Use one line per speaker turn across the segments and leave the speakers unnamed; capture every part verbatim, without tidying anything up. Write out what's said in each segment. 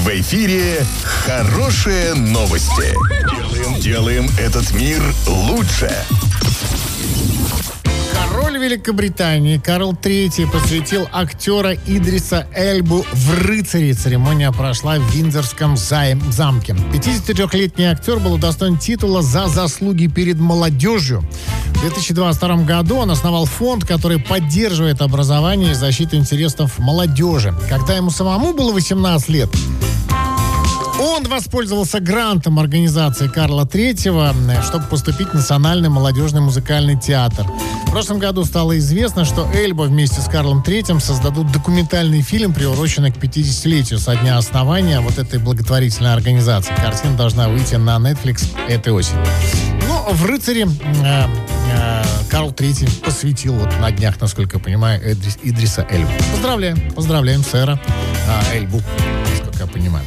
В эфире хорошие новости. Делаем, делаем этот мир лучше.
Король Великобритании Карл третий посвятил актера Идриса Эльбу в рыцари. Церемония прошла в Виндзорском замке. пятидесятитрёхлетний актер был удостоен титула за заслуги перед молодежью. В две тысячи двадцать втором году он основал фонд, который поддерживает образование и защиту интересов молодежи. Когда ему самому было восемнадцать лет, он воспользовался грантом организации Карла третьего, чтобы поступить в Национальный молодежный музыкальный театр. В прошлом году стало известно, что Эльба вместе с Карлом третьим создадут документальный фильм, приуроченный к пятидесятилетию со дня основания вот этой благотворительной организации. Картина должна выйти на Netflix этой осенью. Ну, в «Рыцаре» э, э, Карл третий посвятил вот на днях, насколько я понимаю, Идрис, Идриса Эльбу. Поздравляем, поздравляем сэра э, Эльбу, насколько я понимаю.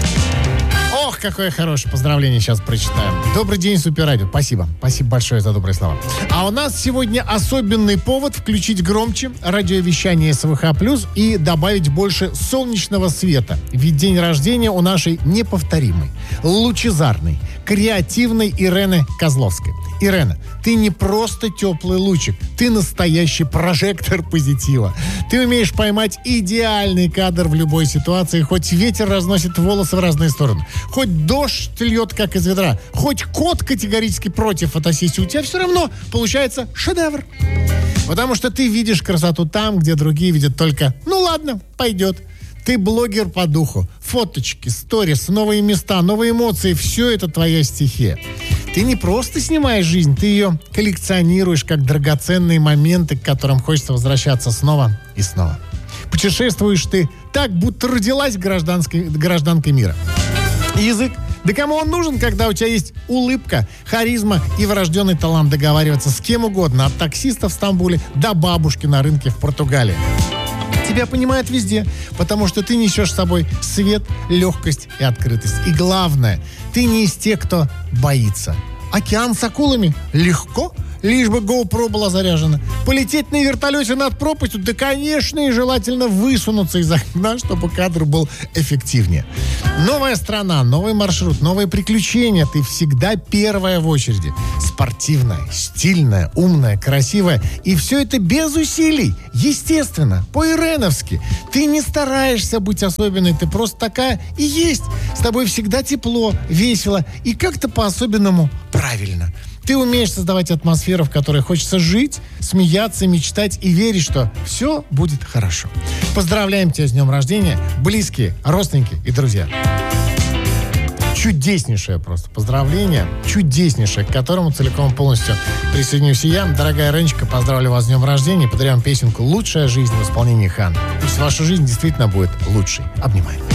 Ох, какое хорошее поздравление сейчас прочитаем. Добрый день, Суперрадио. Спасибо. Спасибо большое за добрые слова. А у нас сегодня особенный повод включить громче радиовещание СВХ плюс и добавить больше солнечного света. Ведь день рождения у нашей неповторимой, лучезарной, креативной Ирены Козловской. Ирена, ты не просто теплый лучик, ты настоящий прожектор позитива. Ты умеешь поймать идеальный кадр в любой ситуации, хоть ветер разносит волосы в разные стороны, хоть дождь льет как из ведра, хоть кот категорически против фотосессии, у тебя все равно получается шедевр. Потому что ты видишь красоту там, где другие видят только «ну ладно, пойдет». Ты блогер по духу. Фоточки, сторис, новые места, новые эмоции – все это твоя стихия. Ты не просто снимаешь жизнь, ты ее коллекционируешь как драгоценные моменты, к которым хочется возвращаться снова и снова. Путешествуешь ты так, будто родилась гражданской, гражданкой мира. Язык. Да кому он нужен, когда у тебя есть улыбка, харизма и врожденный талант договариваться с кем угодно, от таксиста в Стамбуле до бабушки на рынке в Португалии. Тебя понимают везде, потому что ты несешь с собой свет, легкость и открытость. И главное, ты не из тех, кто боится. Океан с акулами легко, лишь бы GoPro была заряжена. Полететь на вертолете над пропастью, да, конечно, и желательно высунуться из окна, чтобы кадр был эффективнее. Новая страна, новый маршрут, новые приключения. Ты всегда первая в очереди. Спортивная, стильная, умная, красивая. И все это без усилий. Естественно, по-иреновски. Ты не стараешься быть особенной, ты просто такая и есть. С тобой всегда тепло, весело и как-то по-особенному правильно. Ты умеешь создавать атмосферу, в которой хочется жить, смеяться, мечтать и верить, что все будет хорошо. Поздравляем тебя с днем рождения, близкие, родственники и друзья. Чудеснейшее просто поздравление, чудеснейшее, к которому целиком и полностью присоединюсь и я. Дорогая Ренечка, поздравлю вас с днем рождения, подарю вам песенку «Лучшая жизнь» в исполнении Ханны. Пусть ваша жизнь действительно будет лучшей. Обнимаю.